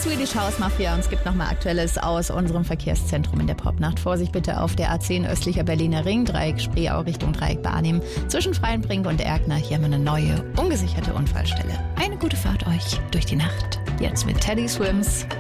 Swedish House Mafia und es gibt nochmal Aktuelles aus unserem Verkehrszentrum in der Popnacht. Vorsicht bitte auf der A10 östlicher Berliner Ring, Dreieck Spreeau Richtung Dreieck Barnim. Zwischen Freienbrink und Erkner, hier haben wir eine neue, ungesicherte Unfallstelle. Eine gute Fahrt euch durch die Nacht. Jetzt mit Teddy Swims.